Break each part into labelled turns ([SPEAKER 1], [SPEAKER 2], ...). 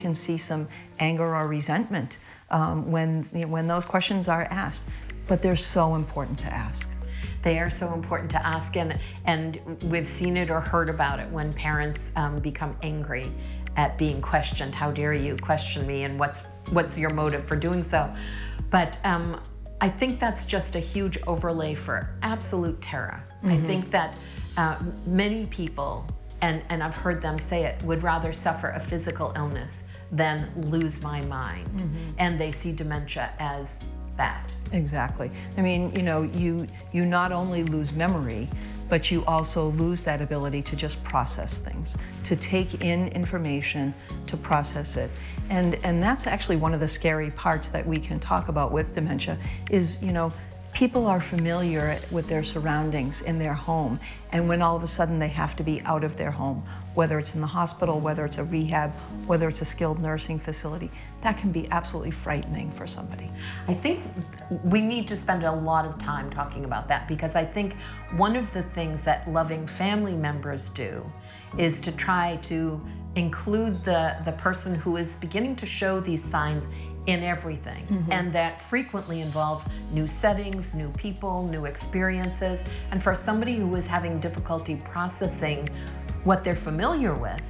[SPEAKER 1] can see some anger or resentment when those questions are asked, but they're so important to ask.
[SPEAKER 2] They are so important to ask, and we've seen it or heard about it when parents become angry at being questioned. How dare you question me, and what's your motive for doing so? But I think that's just a huge overlay for absolute terror. I think that many people, and I've heard them say it, would rather suffer a physical illness than lose my mind. And they see dementia as that.
[SPEAKER 1] Exactly. I mean, you not only lose memory, but you also lose that ability to just process things, to take in information, to process it. And that's actually one of the scary parts that we can talk about with dementia is, people are familiar with their surroundings in their home, and when all of a sudden they have to be out of their home, whether it's in the hospital, whether it's a rehab, whether it's a skilled nursing facility, that can be absolutely frightening for somebody.
[SPEAKER 2] I think we need to spend a lot of time talking about that, because I think one of the things that loving family members do is to try to include the person who is beginning to show these signs in everything. And that frequently involves new settings, new people, new experiences. And for somebody who is having difficulty processing what they're familiar with,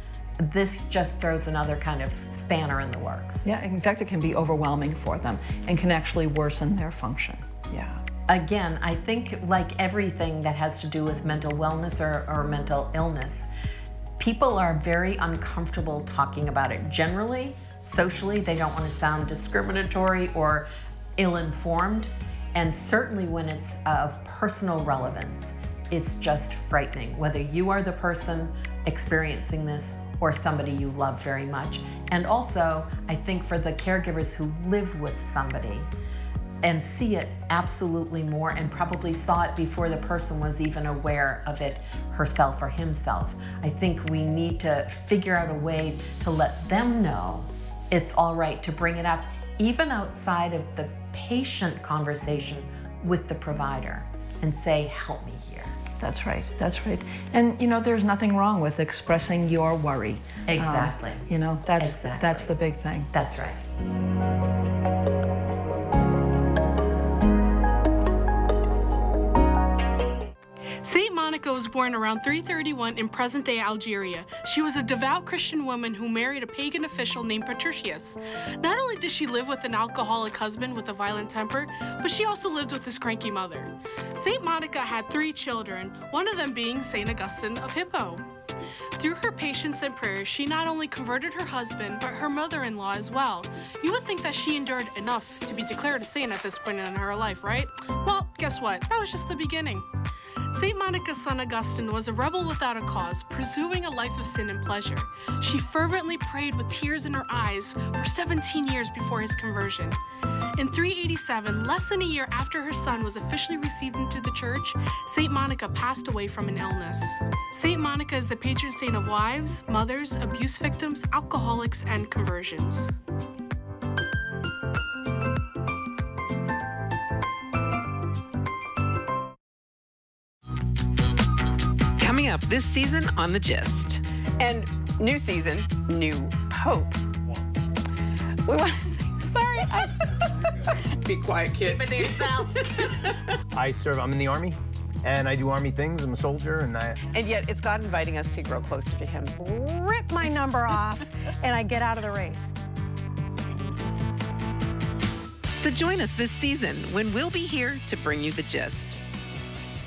[SPEAKER 2] this just throws another kind of spanner in the works.
[SPEAKER 1] Yeah, in fact, it can be overwhelming for them and can actually worsen their function. Yeah.
[SPEAKER 2] Again, I think like everything that has to do with mental wellness or mental illness, people are very uncomfortable talking about it generally. Socially, they don't want to sound discriminatory or ill-informed. And certainly when it's of personal relevance, it's just frightening, whether you are the person experiencing this or somebody you love very much. And also, I think for the caregivers who live with somebody and see it absolutely more, and probably saw it before the person was even aware of it herself or himself, I think we need to figure out a way to let them know it's all right to bring it up, even outside of the patient conversation with the provider, and say, help me here.
[SPEAKER 1] That's right, that's right. And there's nothing wrong with expressing your worry.
[SPEAKER 2] Exactly.
[SPEAKER 1] That's the big thing.
[SPEAKER 2] That's right.
[SPEAKER 3] Saint Monica was born around 331 in present-day Algeria. She was a devout Christian woman who married a pagan official named Patricius. Not only did she live with an alcoholic husband with a violent temper, but she also lived with his cranky mother. Saint Monica had 3 children, one of them being Saint Augustine of Hippo. Through her patience and prayers, she not only converted her husband, but her mother-in-law as well. You would think that she endured enough to be declared a saint at this point in her life, right? Well, guess what? That was just the beginning. Saint Monica's son Augustine was a rebel without a cause, pursuing a life of sin and pleasure. She fervently prayed with tears in her eyes for 17 years before his conversion. In 387, less than a year after her son was officially received into the church, Saint Monica passed away from an illness. Saint Monica is the patron saint of wives, mothers, abuse victims, alcoholics, and conversions.
[SPEAKER 4] Coming up this season on The Gist.
[SPEAKER 5] And new season, new Pope. We want. Sorry. Be quiet, kid.
[SPEAKER 6] Keep it to yourself.
[SPEAKER 7] I'm in the Army, and I do Army things. I'm a soldier,
[SPEAKER 5] And yet it's God inviting us to grow closer to Him. Rip my number off, and I get out of the race.
[SPEAKER 4] So join us this season when we'll be here to bring you The Gist.